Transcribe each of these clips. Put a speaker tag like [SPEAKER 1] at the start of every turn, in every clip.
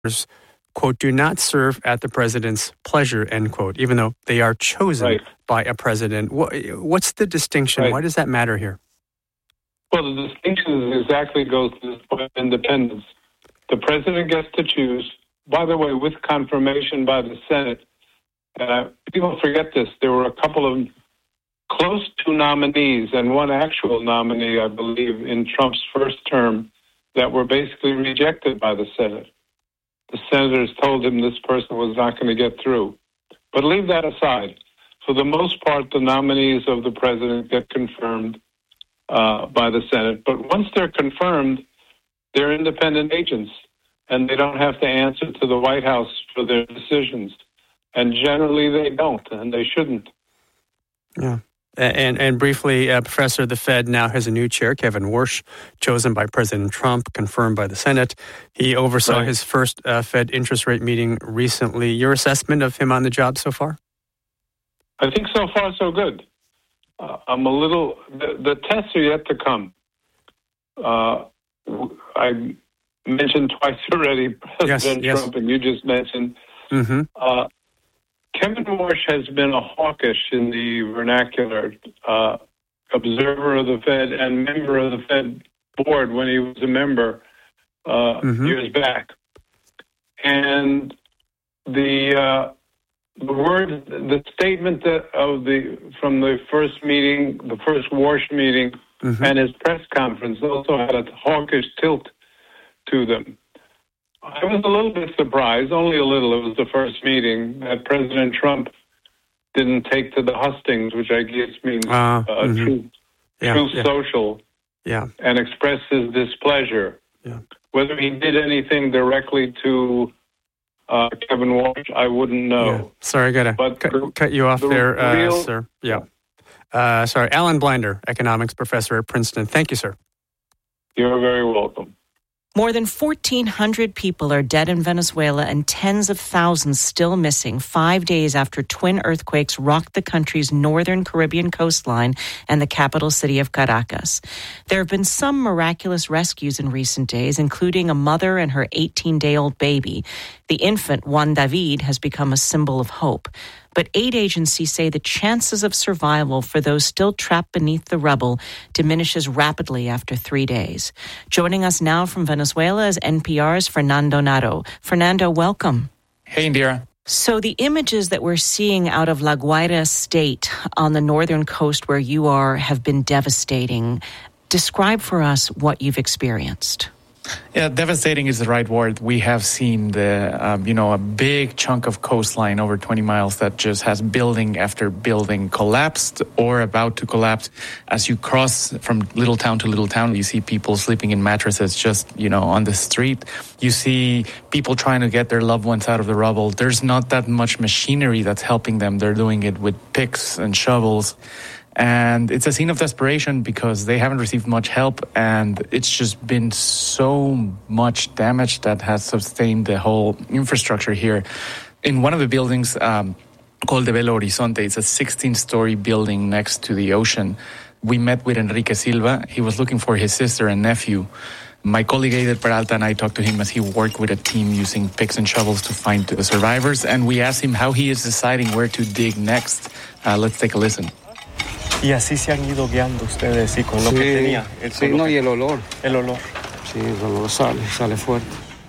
[SPEAKER 1] quote, do not serve at the president's pleasure, end quote, even though they are chosen by a president. What's the distinction? Why does that matter here?
[SPEAKER 2] Well, the distinction exactly goes to this point of independence. The president gets to choose, by the way, with confirmation by the Senate. People forget this. There were a couple of close to nominees and one actual nominee, I believe, in Trump's first term that were basically rejected by the Senate. The senators told him this person was not going to get through. But leave that aside. For the most part, the nominees of the president get confirmed by the Senate. But once they're confirmed, they're independent agents, and they don't have to answer to the White House for their decisions. And generally they don't, and they shouldn't.
[SPEAKER 1] Yeah. And briefly, Professor, the Fed now has a new chair, Kevin Warsh, chosen by President Trump, confirmed by the Senate. He oversaw his first Fed interest rate meeting recently. Your assessment of him on the job so far?
[SPEAKER 2] I think so far so good. I'm a little... The tests are yet to come. I mentioned twice already President Trump, and you just mentioned... Mm-hmm. Kevin Warsh has been a hawkish in the vernacular, observer of the Fed and member of the Fed board when he was a member years back. And the statement from the first meeting, the first Warsh meeting, and his press conference also had a hawkish tilt to them. I was a little bit surprised, only a little. It was the first meeting that President Trump didn't take to the hustings, which I guess means true social, and express his displeasure. Yeah. Whether he did anything directly to Kevin Warsh, I wouldn't know.
[SPEAKER 1] Yeah. Sorry, I got to cut you off there, sir. Yeah. Sorry, Alan Blinder, economics professor at Princeton. Thank you, sir.
[SPEAKER 2] You're very welcome.
[SPEAKER 3] More than 1,400 people are dead in Venezuela and tens of thousands still missing 5 days after twin earthquakes rocked the country's northern Caribbean coastline and the capital city of Caracas. There have been some miraculous rescues in recent days, including a mother and her 18-day-old baby. The infant, Juan David, has become a symbol of hope. But aid agencies say the chances of survival for those still trapped beneath the rubble diminishes rapidly after 3 days. Joining us now from Venezuela is NPR's Fernando Naro. Fernando, welcome.
[SPEAKER 4] Hey, Indira.
[SPEAKER 3] So the images that we're seeing out of La Guaira state on the northern coast where you are have been devastating. Describe for us what you've experienced.
[SPEAKER 4] Yeah, devastating is the right word. We have seen a big chunk of coastline over 20 miles that just has building after building collapsed or about to collapse. As you cross from little town to little town, you see people sleeping in mattresses just, on the street. You see people trying to get their loved ones out of the rubble. There's not that much machinery that's helping them. They're doing it with picks and shovels. And it's a scene of desperation because they haven't received much help, and it's just been so much damage that has sustained the whole infrastructure here. In one of the buildings called the Belo Horizonte, it's a 16-story building next to the ocean. We met with Enrique Silva. He was looking for his sister and nephew. My colleague Eider Peralta and I talked to him as he worked with a team using picks and shovels to find the survivors, and we asked him how he is deciding where to dig next. Let's take a listen.
[SPEAKER 5] Y así se han ido guiando ustedes y con lo que tenía.
[SPEAKER 6] Y el olor.
[SPEAKER 5] El olor.
[SPEAKER 6] Sí, el olor sale fuerte.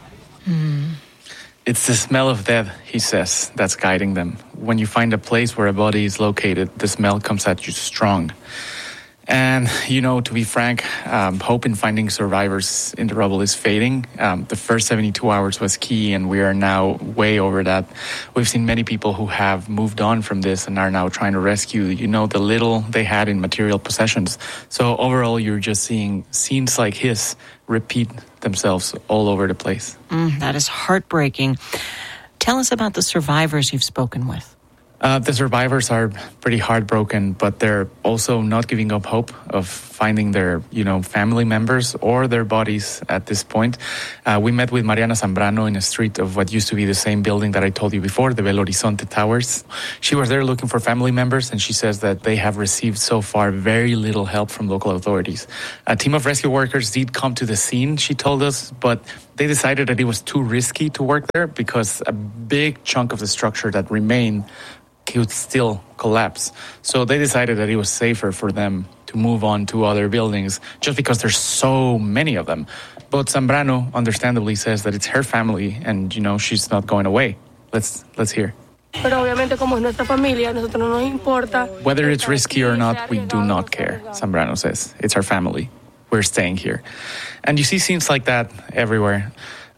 [SPEAKER 4] It's the smell of death, he says, that's guiding them. When you find a place where a body is located, the smell comes at you strong. And, to be frank, hope in finding survivors in the rubble is fading. The first 72 hours was key, and we are now way over that. We've seen many people who have moved on from this and are now trying to rescue, the little they had in material possessions. So overall, you're just seeing scenes like his repeat themselves all over the place.
[SPEAKER 3] That is heartbreaking. Tell us about the survivors you've spoken with.
[SPEAKER 4] The survivors are pretty heartbroken, but they're also not giving up hope of finding their, family members or their bodies at this point. We met with Mariana Zambrano in a street of what used to be the same building that I told you before, the Belo Horizonte Towers. She was there looking for family members, and she says that they have received so far very little help from local authorities. A team of rescue workers did come to the scene, she told us, but They decided that it was too risky to work there because a big chunk of the structure that remained could still collapse. So they decided that it was safer for them to move on to other buildings just because there's so many of them. But Zambrano understandably says that it's her family and, she's not going away. Let's hear.
[SPEAKER 7] Whether
[SPEAKER 4] it's risky or not, we do not care, Zambrano says. It's our family. We're staying here. And you see scenes like that everywhere.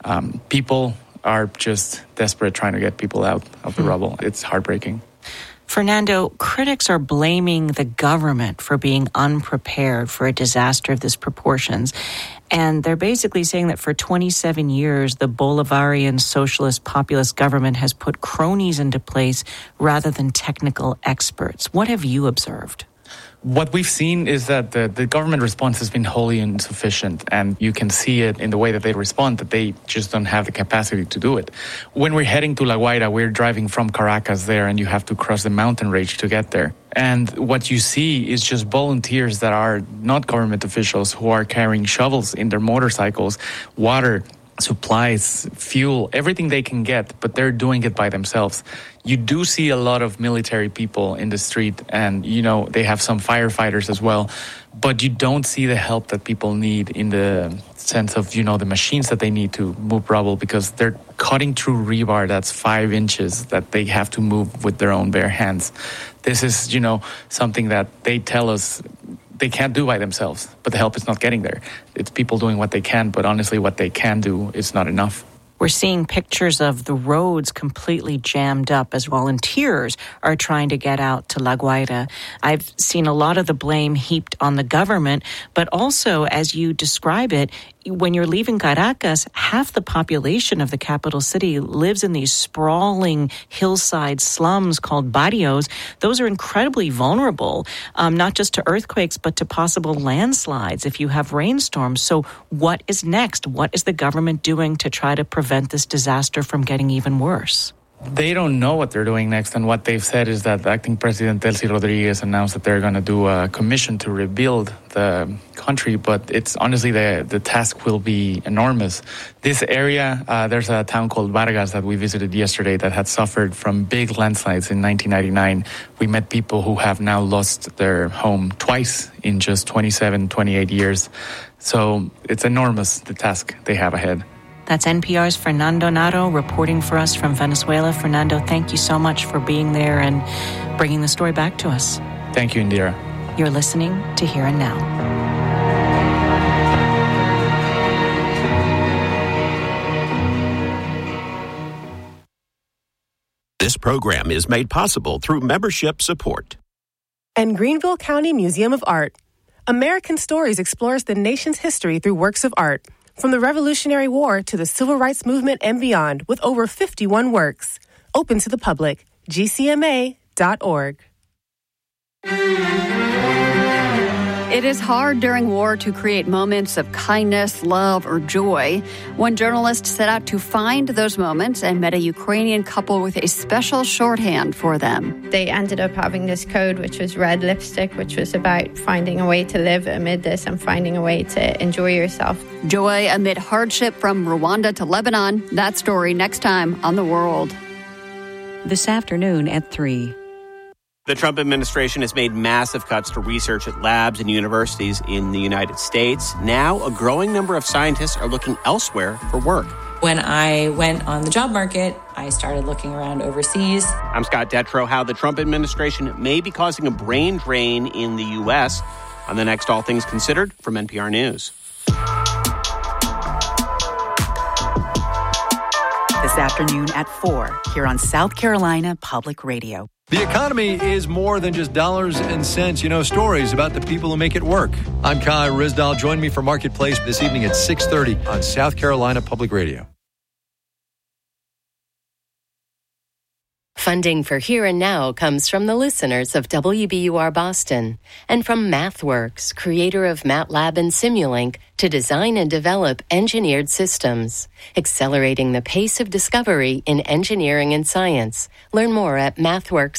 [SPEAKER 4] People are just desperate trying to get people out of the rubble. It's heartbreaking.
[SPEAKER 3] Fernando, critics are blaming the government for being unprepared for a disaster of this proportions. And they're basically saying that for 27 years, the Bolivarian socialist populist government has put cronies into place rather than technical experts. What have you observed?
[SPEAKER 4] What we've seen is that the government response has been wholly insufficient, and you can see it in the way that they respond, that they just don't have the capacity to do it. When we're heading to La Guaira, we're driving from Caracas there, and you have to cross the mountain range to get there. And what you see is just volunteers that are not government officials who are carrying shovels in their motorcycles, water, supplies, fuel, everything they can get, but they're doing it by themselves. You do see a lot of military people in the street, and, they have some firefighters as well, but you don't see the help that people need in the sense of, the machines that they need to move rubble, because they're cutting through rebar that's 5 inches that they have to move with their own bare hands. This is, something that they tell us they can't do by themselves, but the help is not getting there. It's people doing what they can, but honestly, what they can do is not enough.
[SPEAKER 3] We're seeing pictures of the roads completely jammed up as volunteers are trying to get out to La Guaira. I've seen a lot of the blame heaped on the government, but also, as you describe it, when you're leaving Caracas, half the population of the capital city lives in these sprawling hillside slums called barrios. Those are incredibly vulnerable, not just to earthquakes, but to possible landslides if you have rainstorms. So what is next? What is the government doing to try to prevent this disaster from getting even worse?
[SPEAKER 4] They don't know what they're doing next, and what they've said is that acting President Delcy Rodriguez announced that they're going to do a commission to rebuild the country, but it's honestly the task will be enormous. This area, there's a town called Vargas that we visited yesterday that had suffered from big landslides in 1999. We met people who have now lost their home twice in just 27, 28 years. So it's enormous, the task they have ahead.
[SPEAKER 3] That's NPR's Fernando Narro reporting for us from Venezuela. Fernando, thank you so much for being there and bringing the story back to us.
[SPEAKER 4] Thank you, Indira.
[SPEAKER 3] You're listening to Here and Now.
[SPEAKER 8] This program is made possible through membership support.
[SPEAKER 9] And Greenville County Museum of Art. American Stories explores the nation's history through works of art. From the Revolutionary War to the Civil Rights Movement and beyond, with over 51 works. Open to the public. GCMA.org.
[SPEAKER 10] It is hard during war to create moments of kindness, love, or joy. One journalist set out to find those moments and met a Ukrainian couple with a special shorthand for them.
[SPEAKER 11] They ended up having this code, which was red lipstick, which was about finding a way to live amid this and finding a way to enjoy yourself.
[SPEAKER 10] Joy amid hardship from Rwanda to Lebanon. That story next time on The World.
[SPEAKER 3] This afternoon at 3.
[SPEAKER 12] The Trump administration has made massive cuts to research at labs and universities in the United States. Now, a growing number of scientists are looking elsewhere for work.
[SPEAKER 13] When I went on the job market, I started looking around overseas.
[SPEAKER 12] I'm Scott Detrow. How the Trump administration may be causing a brain drain in the U.S. on the next All Things Considered from NPR News.
[SPEAKER 14] This afternoon at 4 here on South Carolina Public Radio.
[SPEAKER 15] The economy is more than just dollars and cents. Stories about the people who make it work. I'm Kai Rizdal. Join me for Marketplace this evening at 6:30 on South Carolina Public Radio.
[SPEAKER 16] Funding for Here and Now comes from the listeners of WBUR Boston and from MathWorks, creator of MATLAB and Simulink, to design and develop engineered systems, accelerating the pace of discovery in engineering and science. Learn more at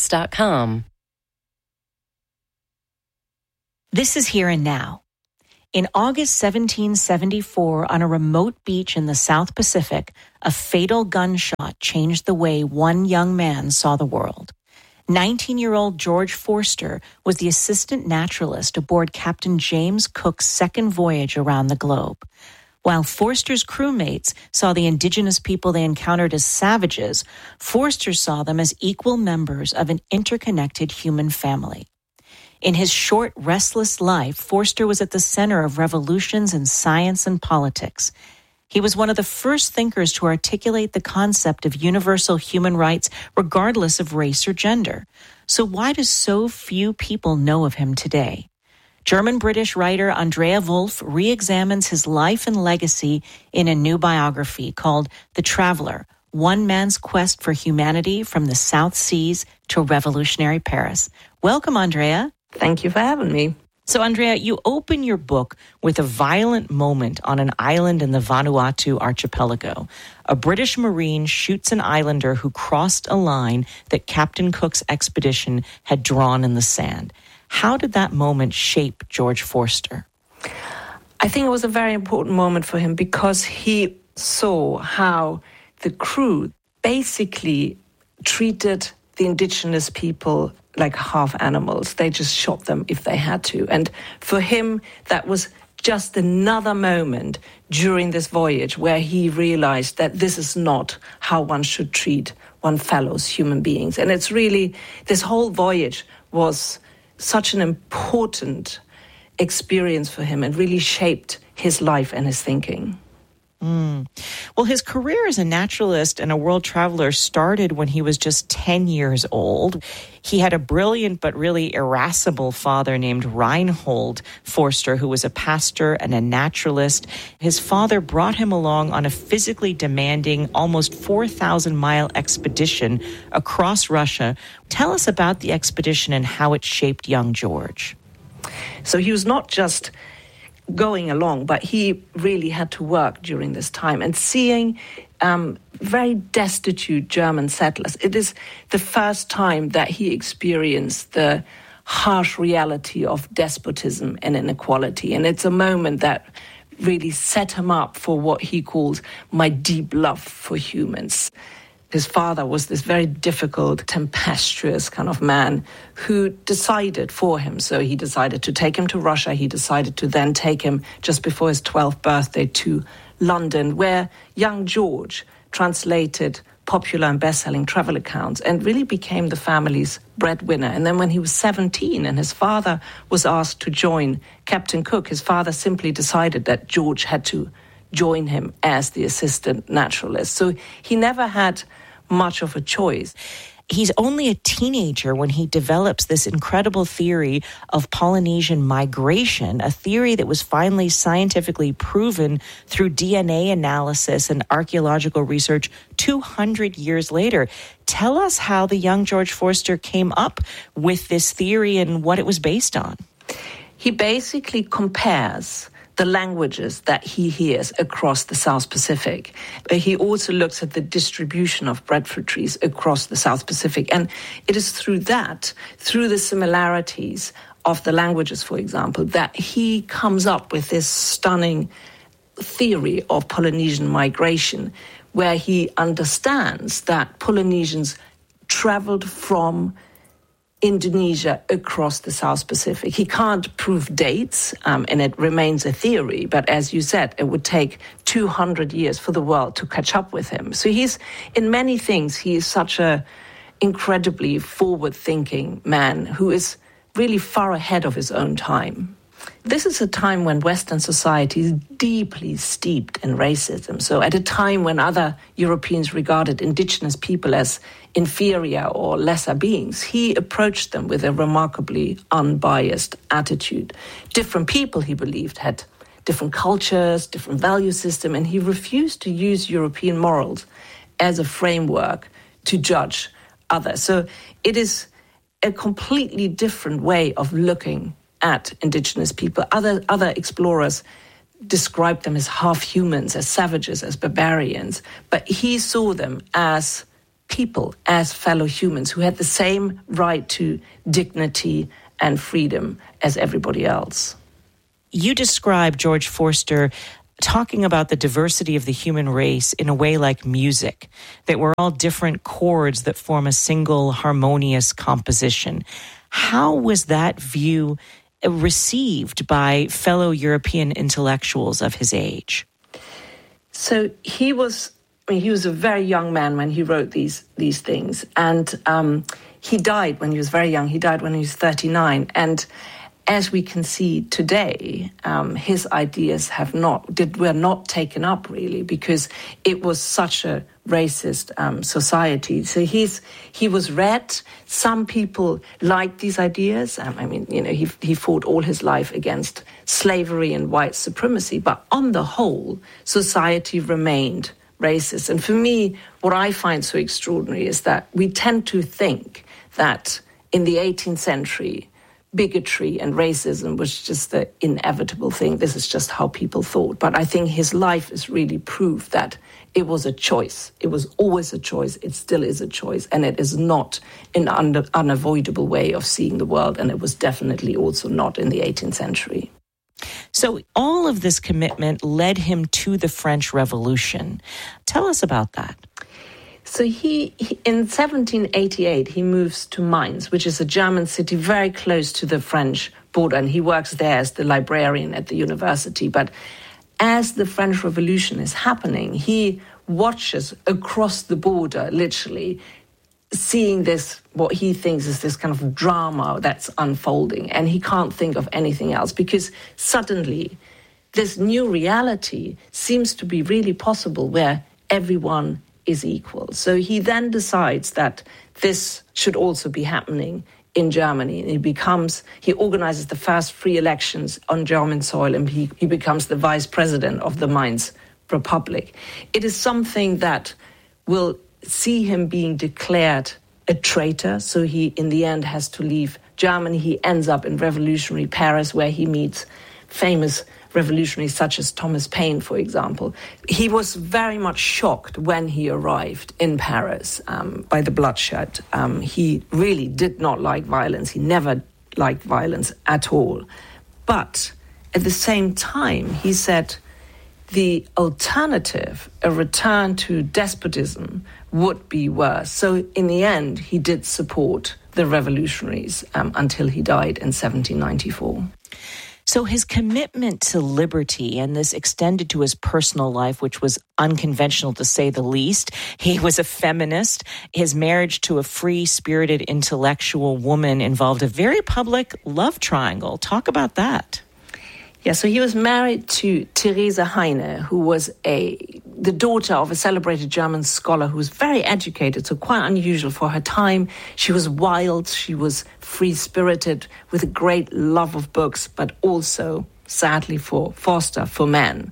[SPEAKER 16] mathworks.com.
[SPEAKER 3] This is Here and Now. In August 1774, on a remote beach in the South Pacific, a fatal gunshot changed the way one young man saw the world. 19-year-old George Forster was the assistant naturalist aboard Captain James Cook's second voyage around the globe. While Forster's crewmates saw the indigenous people they encountered as savages, Forster saw them as equal members of an interconnected human family. In his short, restless life, Forster was at the center of revolutions in science and politics. He was one of the first thinkers to articulate the concept of universal human rights regardless of race or gender. So why do so few people know of him today? German-British writer Andrea Wulf re-examines his life and legacy in a new biography called The Traveler, One Man's Quest for Humanity from the South Seas to Revolutionary Paris. Welcome, Andrea.
[SPEAKER 7] Thank you for having me.
[SPEAKER 3] So, Andrea, you open your book with a violent moment on an island in the Vanuatu archipelago. A British Marine shoots an islander who crossed a line that Captain Cook's expedition had drawn in the sand. How did that moment shape George Forster?
[SPEAKER 7] I think it was a very important moment for him because he saw how the crew basically treated the indigenous people like half animals. They just shot them if they had to. And for him, that was just another moment during this voyage where he realized that this is not how one should treat one's fellow human beings. And it's really, this whole voyage was such an important experience for him and really shaped his life and his thinking.
[SPEAKER 3] Well, his career as a naturalist and a world traveler started when he was just 10 years old. He had a brilliant but really irascible father named Reinhold Forster, who was a pastor and a naturalist. His father brought him along on a physically demanding, almost 4,000-mile expedition across Russia. Tell us about the expedition and how it shaped young George.
[SPEAKER 7] So he was not just going along, but he really had to work during this time and seeing very destitute German settlers. It is the first time that he experienced the harsh reality of despotism and inequality. And it's a moment that really set him up for what he calls my deep love for humans. His father was this very difficult, tempestuous kind of man who decided for him. So he decided to take him to Russia. He decided to then take him just before his 12th birthday to London, where young George translated popular and best-selling travel accounts and really became the family's breadwinner. And then when he was 17 and his father was asked to join Captain Cook, his father simply decided that George had to join him as the assistant naturalist. So he never had much of a choice.
[SPEAKER 3] He's only a teenager when he develops this incredible theory of Polynesian migration, a theory that was finally scientifically proven through DNA analysis and archaeological research 200 years later. Tell us how the young George Forster came up with this theory and what it was based on.
[SPEAKER 7] He basically compares the languages that he hears across the South Pacific. He also looks at the distribution of breadfruit trees across the South Pacific. And it is through that, through the similarities of the languages, for example, that he comes up with this stunning theory of Polynesian migration, where he understands that Polynesians traveled from Indonesia across the South Pacific. He can't prove dates, and it remains a theory, but as you said, it would take 200 years for the world to catch up with him. So he's, in many things, he is such a incredibly forward-thinking man who is really far ahead of his own time. This is a time when Western society is deeply steeped in racism. So at a time when other Europeans regarded indigenous people as inferior or lesser beings, he approached them with a remarkably unbiased attitude. Different people, he believed, had different cultures, different value system, and he refused to use European morals as a framework to judge others. So it is a completely different way of looking at indigenous people. Other explorers described them as half-humans, as savages, as barbarians, but he saw them as people, as fellow humans who had the same right to dignity and freedom as everybody else.
[SPEAKER 3] You describe George Forster talking about the diversity of the human race in a way like music, that we're all different chords that form a single harmonious composition. How was that view received by fellow European intellectuals of his age?
[SPEAKER 7] So he was a very young man when he wrote these things, and he died when he was very young. He died when he was 39, and as we can see today, his ideas were not taken up really, because it was such a racist society. So he was read. Some people liked these ideas. He fought all his life against slavery and white supremacy, but on the whole, society remained racist. And for me, what I find so extraordinary is that we tend to think that in the 18th century, bigotry and racism was just the inevitable thing. This is just how people thought. But I think his life is really proof that it was a choice. It was always a choice. It still is a choice. And it is not an unavoidable way of seeing the world. And it was definitely also not in the 18th century.
[SPEAKER 3] So all of this commitment led him to the French Revolution. Tell us about that.
[SPEAKER 7] So he in 1788, he moves to Mainz, which is a German city very close to the French border, and he works there as the librarian at the university. But as the French Revolution is happening, he watches across the border, literally, seeing this, what he thinks is this kind of drama that's unfolding, and he can't think of anything else, because suddenly this new reality seems to be really possible where everyone is equal. So he then decides that this should also be happening in Germany. And he organizes the first free elections on German soil, and he becomes the vice president of the Mainz Republic. It is something that will see him being declared a traitor. So he, in the end, has to leave Germany. He ends up in revolutionary Paris, where he meets famous revolutionaries such as Thomas Paine, for example. He was very much shocked when he arrived in Paris by the bloodshed. He really did not like violence. He never liked violence at all. But at the same time, he said the alternative, a return to despotism, would be worse. So in the end, he did support the revolutionaries until he died in 1794.
[SPEAKER 3] So his commitment to liberty, and this extended to his personal life, which was unconventional to say the least. He was a feminist. His marriage to a free-spirited intellectual woman involved a very public love triangle. Talk about that.
[SPEAKER 7] Yeah, so he was married to Therese Heine, who was the daughter of a celebrated German scholar who was very educated, so quite unusual for her time. She was wild, she was free-spirited, with a great love of books, but also, sadly for Forster, for men.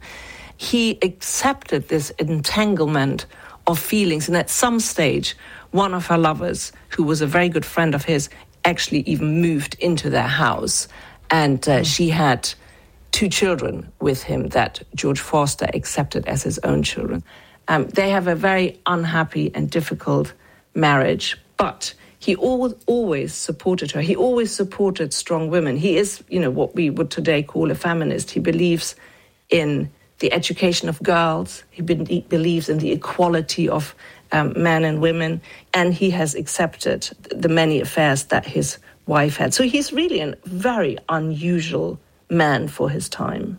[SPEAKER 7] He accepted this entanglement of feelings, and at some stage, one of her lovers, who was a very good friend of his, actually even moved into their house, and she had 2 children with him that George Forster accepted as his own children. They have a very unhappy and difficult marriage, but he always supported her. He always supported strong women. He is, what we would today call a feminist. He believes in the education of girls. He believes in the equality of men and women, and he has accepted the many affairs that his wife had. So he's really a very unusual man for his time.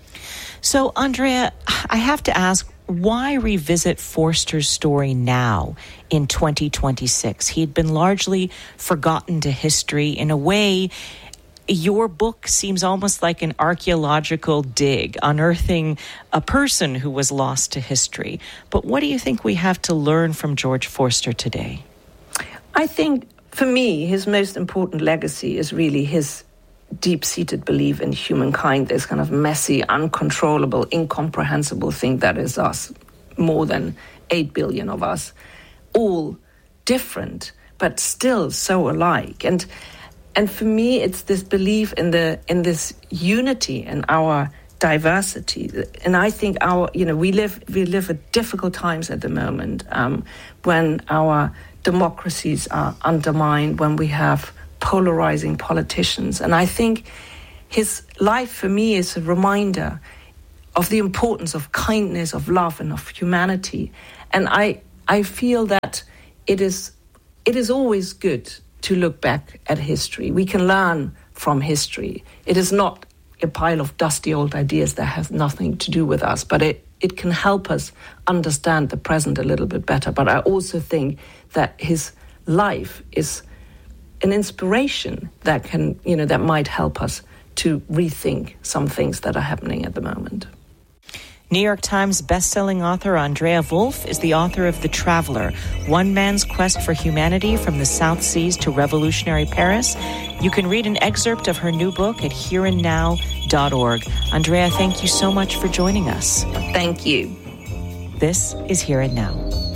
[SPEAKER 3] So, Andrea, I have to ask, why revisit Forster's story now in 2026? He'd been largely forgotten to history. In a way, your book seems almost like an archaeological dig, unearthing a person who was lost to history. But what do you think we have to learn from George Forster today?
[SPEAKER 7] I think, for me, his most important legacy is really his deep-seated belief in humankind, this kind of messy, uncontrollable, incomprehensible thing that is us, more than 8 billion of us, all different, but still so alike. And for me, it's this belief in this unity and our diversity. And I think we live at difficult times at the moment, when our democracies are undermined, when we have polarizing politicians. And I think his life for me is a reminder of the importance of kindness, of love, and of humanity. And I feel that it is always good to look back at history. We can learn from history. It is not a pile of dusty old ideas that have nothing to do with us, but it can help us understand the present a little bit better. But I also think that his life is an inspiration that can, that might help us to rethink some things that are happening at the moment.
[SPEAKER 3] New York Times bestselling author Andrea Wulf is the author of The Traveler, One Man's Quest for Humanity from the South Seas to Revolutionary Paris. You can read an excerpt of her new book at hereandnow.org. Andrea, thank you so much for joining us.
[SPEAKER 7] Thank you.
[SPEAKER 3] This is Here and Now.